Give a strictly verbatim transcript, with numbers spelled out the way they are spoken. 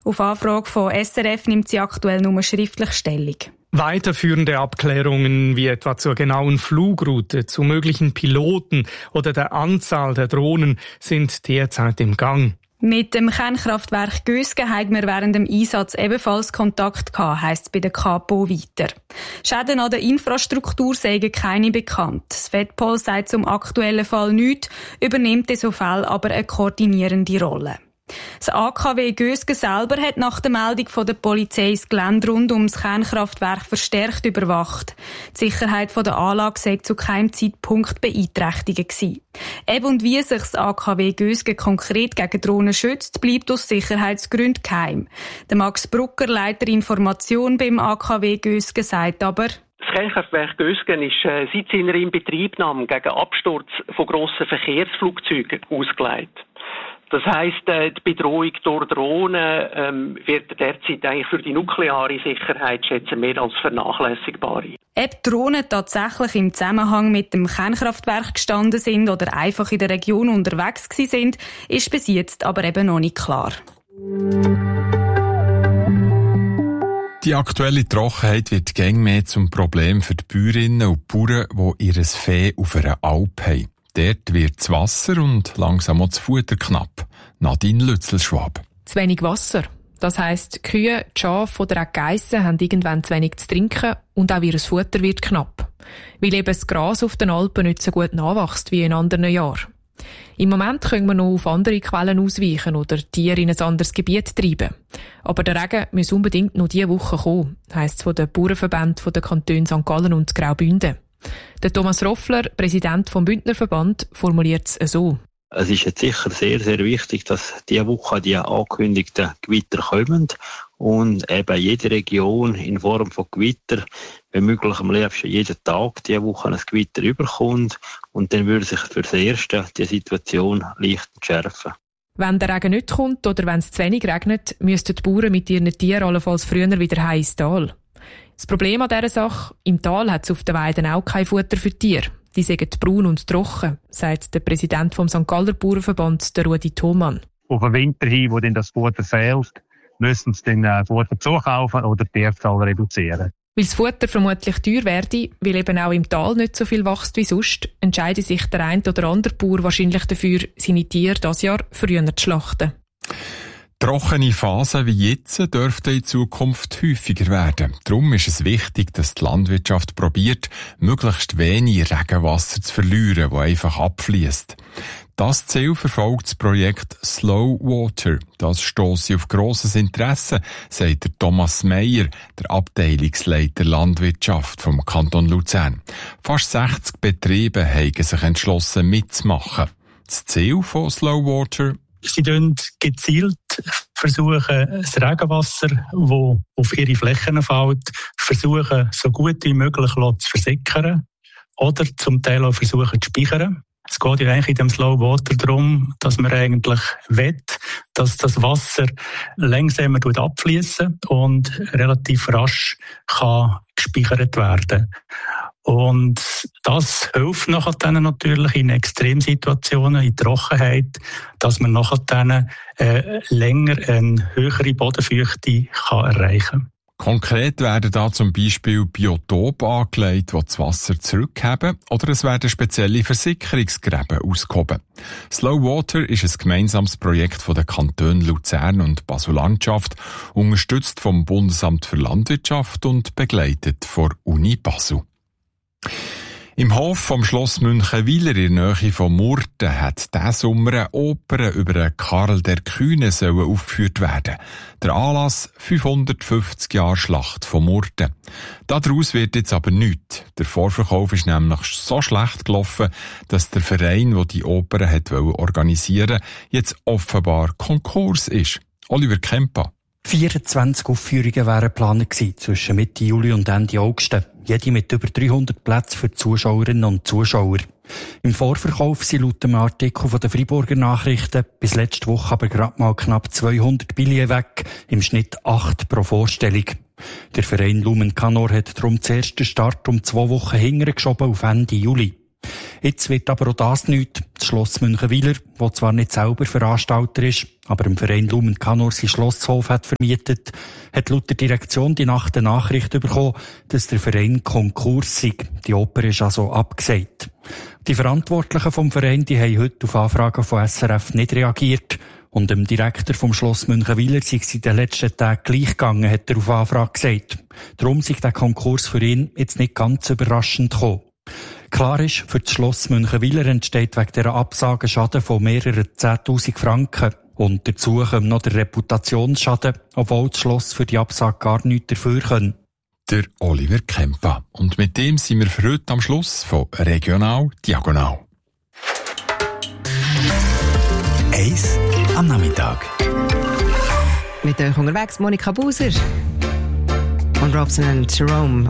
Auf Anfrage von S R F nimmt sie aktuell nur schriftlich Stellung. Weiterführende Abklärungen wie etwa zur genauen Flugroute, zu möglichen Piloten oder der Anzahl der Drohnen sind derzeit im Gang. Mit dem Kernkraftwerk Gösgen haben wir während dem Einsatz ebenfalls Kontakt gehabt, heisst es bei der Kapo weiter. Schäden an der Infrastruktur seien keine bekannt. Das Fedpol sagt zum aktuellen Fall nichts, übernimmt in so Fällen aber eine koordinierende Rolle. Das A K W Gösgen selber hat nach der Meldung von der Polizei das Gelände rund ums Kernkraftwerk verstärkt überwacht. Die Sicherheit der Anlage sei zu keinem Zeitpunkt beeinträchtigt gewesen. Eben und wie sich das A K W Gösgen konkret gegen Drohnen schützt, bleibt aus Sicherheitsgründen geheim. Der Max Brucker, Leiter Information beim A K W Gösgen, sagt aber: Das Kernkraftwerk Gösgen ist äh, seit seiner Inbetriebnahme gegen Absturz von grossen Verkehrsflugzeugen ausgelegt. Das heisst, äh, die Bedrohung durch Drohnen ähm, wird derzeit eigentlich für die nukleare Sicherheit schätzen mehr als vernachlässigbar. Ob Drohnen tatsächlich im Zusammenhang mit dem Kernkraftwerk gestanden sind oder einfach in der Region unterwegs gewesen sind, ist bis jetzt aber eben noch nicht klar. Die aktuelle Trockenheit wird gäng mehr zum Problem für die Bäuerinnen und Bauern, die ihr Vieh auf einer Alp haben. Dort wird das Wasser und langsam auch das Futter knapp. Nadine Lützelschwab. Zu wenig Wasser. Das heisst, Kühe, die Schafe oder auch die Geissen haben irgendwann zu wenig zu trinken und auch ihr Futter wird knapp. Weil eben das Gras auf den Alpen nicht so gut nachwächst wie in anderen Jahren. Im Moment können wir noch auf andere Quellen ausweichen oder Tiere in ein anderes Gebiet treiben. Aber der Regen muss unbedingt noch diese Woche kommen, heisst es von den Bauernverbänden der Kantone Sankt Gallen und Graubünden. Der Thomas Roffler, Präsident vom Bündnerverband, formuliert es so. Es ist jetzt sicher sehr, sehr wichtig, dass diese Woche die angekündigten Gewitter kommen und eben jede Region in Form von Gewitter, wenn möglich am liebsten jeden Tag diese Woche ein Gewitter überkommt und dann würde sich für das Erste die Situation leicht entschärfen. Wenn der Regen nicht kommt oder wenn es zu wenig regnet, müssten die Bauern mit ihren Tieren allenfalls früher wieder heim ins Tal. Das Problem an dieser Sache, im Tal hat es auf den Weiden auch kein Futter für Tiere. Die sind braun und trocken, sagt der Präsident vom Sankt Galler Bauernverband, der Rudi Thomann. Auf den Winter hin, wo dann das Futter fehlt, müssen sie dann äh, Futter zukaufen oder die Tierzahl reduzieren. Weil das Futter vermutlich teuer werde, weil eben auch im Tal nicht so viel wächst wie sonst, entscheidet sich der ein oder andere Bauer wahrscheinlich dafür, seine Tiere dieses Jahr früher zu schlachten. Trockene Phasen wie jetzt dürften in Zukunft häufiger werden. Darum ist es wichtig, dass die Landwirtschaft probiert, möglichst wenig Regenwasser zu verlieren, das einfach abfließt. Das Ziel verfolgt das Projekt Slow Water. Das stosse auf grosses Interesse, sagt der Thomas Meyer, der Abteilungsleiter Landwirtschaft vom Kanton Luzern. Fast sechzig Betriebe haben sich entschlossen mitzumachen. Das Ziel von Slow Water: Sie versuchen gezielt versuchen, das Regenwasser, das auf ihre Flächen fällt, versuchen, so gut wie möglich zu versickern oder zum Teil auch versuchen zu speichern. Es geht ja eigentlich in dem Slow Water darum, dass man eigentlich will, dass das Wasser langsamer abfließen und relativ rasch kann gespeichert werden. Und das hilft nachher dann natürlich in Extremsituationen, in Trockenheit, dass man nachher dann äh, länger eine höhere Bodenfeuchte kann erreichen kann. Konkret werden da zum Beispiel Biotope angelegt, die das Wasser zurückheben, oder es werden spezielle Versickerungsgräben ausgehoben. Slow Water ist ein gemeinsames Projekt von den Kantonen Luzern und Basel-Landschaft, unterstützt vom Bundesamt für Landwirtschaft und begleitet von Uni Basel. Im Hof vom Schloss Münchenwiler in der Nähe von Murten hat diesen Sommer eine Oper über Karl der Kühne aufgeführt werden. Der Anlass fünfhundertfünfzig Jahre Schlacht von Murten. Daraus wird jetzt aber nichts. Der Vorverkauf ist nämlich so schlecht gelaufen, dass der Verein, der die Oper hat organisieren wollte, jetzt offenbar Konkurs ist. Oliver Kempa. vierundzwanzig Aufführungen wären geplant gewesen, zwischen Mitte Juli und Ende August. Jede mit über dreihundert Plätzen für Zuschauerinnen und Zuschauer. Im Vorverkauf sind laut dem Artikel von den Freiburger Nachrichten bis letzte Woche aber gerade mal knapp zweihundert Billionen weg, im Schnitt acht pro Vorstellung. Der Verein Lumen Canor hat darum zuerst den Start um zwei Wochen hinterher geschoben auf Ende Juli. Jetzt wird aber auch das nichts. Das Schloss Münchenwiler, das zwar nicht selber Veranstalter ist, aber im Verein Lumen Canor sein Schlosshof hat vermietet, hat laut der Direktion die Nacht eine Nachricht bekommen, dass der Verein Konkurs sei. Die Oper ist also abgesagt. Die Verantwortlichen vom Verein, die haben heute auf Anfragen von S R F nicht reagiert. Und dem Direktor vom Schloss Münchenwiler sei es in den letzten Tagen gleich gegangen, hat er auf Anfrage gesagt. Darum sei der Konkurs für ihn jetzt nicht ganz überraschend gekommen. Klar ist, für das Schloss Münchenwiler entsteht wegen dieser Absage Schaden von mehreren zehntausend Franken. Und dazu kommt noch der Reputationsschaden, obwohl das Schloss für die Absage gar nichts dafür kann. Der Oliver Kempa. Und mit dem sind wir für heute am Schluss von Regional Diagonal. Eis am Nachmittag. Mit euch unterwegs Monika Buser und Robson und Jerome.